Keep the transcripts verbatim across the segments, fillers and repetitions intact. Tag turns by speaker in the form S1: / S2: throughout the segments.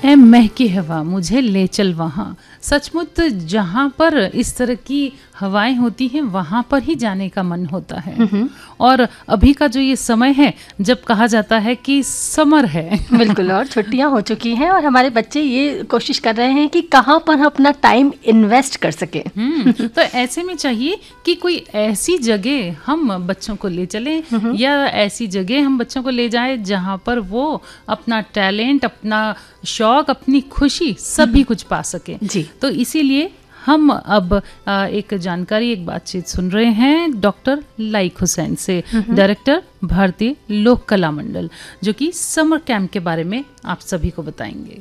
S1: ए महकी हवा मुझे ले चल वहाँ। सचमुच जहाँ पर इस तरह की हवाएं होती हैं वहाँ पर ही जाने का मन होता है। और अभी का जो ये समय है जब कहा जाता है कि समर है
S2: बिल्कुल, और छुट्टियाँ हो चुकी हैं और हमारे बच्चे ये कोशिश कर रहे हैं कि कहाँ पर हम अपना टाइम इन्वेस्ट कर सके।
S1: तो ऐसे में चाहिए कि कोई ऐसी जगह हम बच्चों को ले चलें या ऐसी जगह हम बच्चों को ले जाएं जहाँ पर वो अपना टैलेंट, अपना शौक, अपनी खुशी सभी कुछ पा सके।
S2: जी।
S1: तो इसीलिए हम अब एक जानकारी, एक बातचीत सुन रहे हैं डॉक्टर लाइक हुसैन से, डायरेक्टर भारतीय लोक कला मंडल, जो कि समर कैंप के बारे में आप सभी को बताएंगे।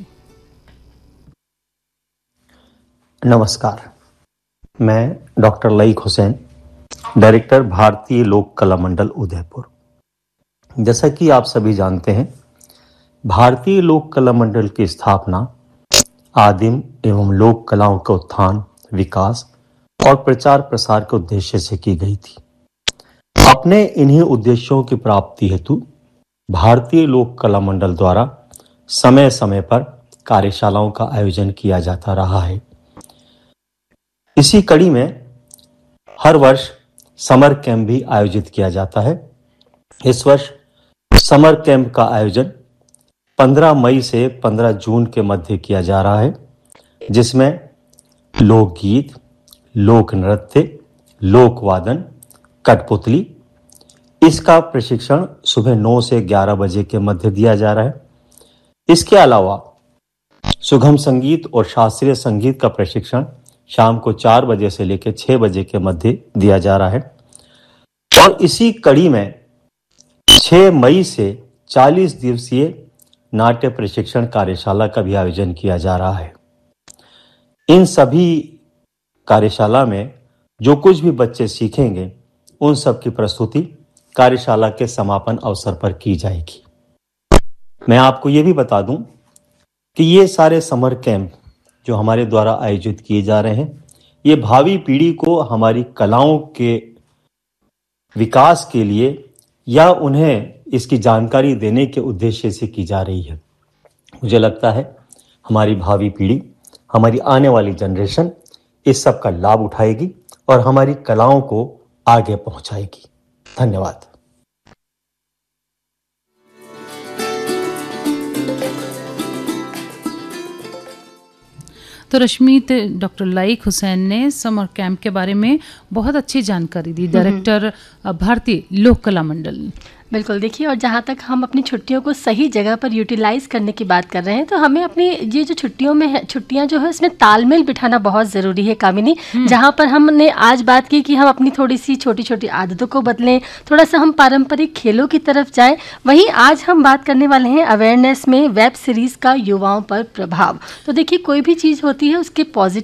S3: नमस्कार, मैं डॉक्टर लाइक हुसैन, डायरेक्टर भारतीय लोक कला मंडल उदयपुर। जैसा कि आप सभी जानते हैं, भारतीय लोक कला मंडल की स्थापना आदिम एवं लोक कलाओं का उत्थान, विकास और प्रचार प्रसार के उद्देश्य से की गई थी। अपने इन्हीं उद्देश्यों की प्राप्ति हेतु भारतीय लोक कला मंडल द्वारा समय समय पर कार्यशालाओं का आयोजन किया जाता रहा है। इसी कड़ी में हर वर्ष समर कैंप भी आयोजित किया जाता है। इस वर्ष समर कैंप का आयोजन पंद्रह मई से पंद्रह जून के मध्य किया जा रहा है, जिसमें लोकगीत, लोक नृत्य, लोक वादन, कठपुतली, इसका प्रशिक्षण सुबह नौ से ग्यारह बजे के मध्य दिया जा रहा है। इसके अलावा सुगम संगीत और शास्त्रीय संगीत का प्रशिक्षण शाम को चार बजे से लेकर छह बजे के मध्य दिया जा रहा है। और इसी कड़ी में छह मई से चालीस दिवसीय नाट्य प्रशिक्षण कार्यशाला का भी आयोजन किया जा रहा है। इन सभी कार्यशाला में जो कुछ भी बच्चे सीखेंगे उन सब की प्रस्तुति कार्यशाला के समापन अवसर पर की जाएगी। मैं आपको ये भी बता दूं कि ये सारे समर कैंप जो हमारे द्वारा आयोजित किए जा रहे हैं, ये भावी पीढ़ी को हमारी कलाओं के विकास के लिए या उन्हें इसकी जानकारी देने के उद्देश्य से की जा रही है। मुझे लगता है हमारी भावी पीढ़ी, हमारी आने वाली जनरेशन इस सब का लाभ उठाएगी और हमारी कलाओं को आगे पहुंचाएगी। धन्यवाद।
S1: तो रश्मित, डॉक्टर लाइक हुसैन ने समर कैंप के बारे में बहुत अच्छी जानकारी दी, डायरेक्टर भारतीय लोक कला मंडल।
S2: बिल्कुल, देखिए, और जहाँ तक हम अपनी छुट्टियों को सही जगह पर यूटिलाइज करने की बात कर रहे हैं, तो हमें अपनी ये जो छुट्टियों में है, छुट्टियाँ जो है इसमें तालमेल बिठाना बहुत ज़रूरी है कामिनी। जहाँ पर हमने आज बात की कि हम अपनी थोड़ी सी छोटी छोटी आदतों को बदलें, थोड़ा सा हम पारंपरिक खेलों की तरफ जाएं, वहीं आज हम बात करने वाले हैं अवेयरनेस में वेब सीरीज़ का युवाओं पर प्रभाव। तो देखिए, कोई भी चीज़ होती है उसके पॉजिटिव